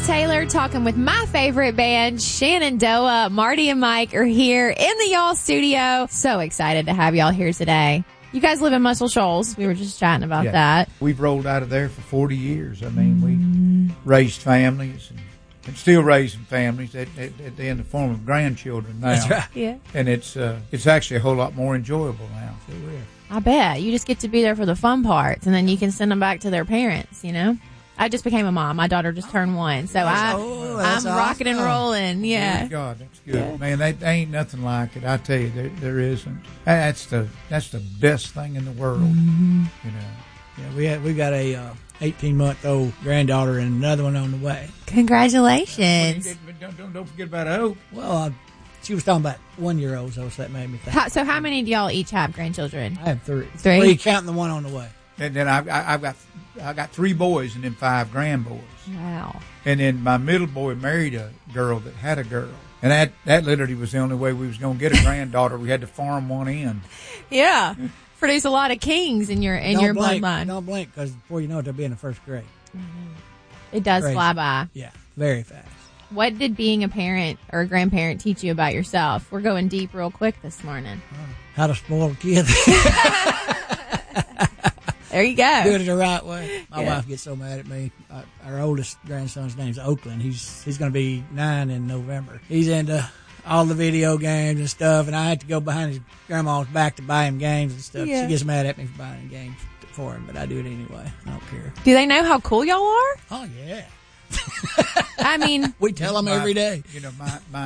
Taylor talking with my favorite band, Shenandoah. Marty and Mike are here in the Y'all studio. So excited to have y'all here today. You guys live in Muscle Shoals. We were just chatting about that. We've rolled out of there for 40 years. I mean, we raised families and still raising families in the form of grandchildren now. That's right. Yeah. And it's actually a whole lot more enjoyable now. I bet. You just get to be there for the fun parts, and then you can send them back to their parents, you know? I just became a mom. My daughter just turned 1, so I'm rocking and rolling. Yeah. Oh, God, that's good, man. They ain't nothing like it. I tell you, there isn't. That's the best thing in the world. Mm-hmm. You know. Yeah, we got a 18-month-old granddaughter and another one on the way. Congratulations. Don't forget about Hope. Well, she was talking about 1-year-olds, so that made me think. So how many do y'all each have grandchildren? I have 3. 3? 3, counting the one on the way. And then I got 3 boys and then 5 grandboys. Wow. And then my middle boy married a girl that had a girl. And that literally was the only way we was going to get a granddaughter. We had to farm one in. Yeah. Produce a lot of kings in your bloodline. Don't blink, because before you know it, they'll be in the first grade. Mm-hmm. It does fly by. Yeah, very fast. What did being a parent or a grandparent teach you about yourself? We're going deep real quick this morning. How to spoil a kid. There you go. Do it the right way. My wife gets so mad at me. Our oldest grandson's name's Oakland. He's going to be 9 in November. He's into all the video games and stuff, and I had to go behind his grandma's back to buy him games and stuff. Yeah. She gets mad at me for buying games for him, but I do it anyway. I don't care. Do they know how cool y'all are? Oh, yeah. I mean, we tell them every day. You know, my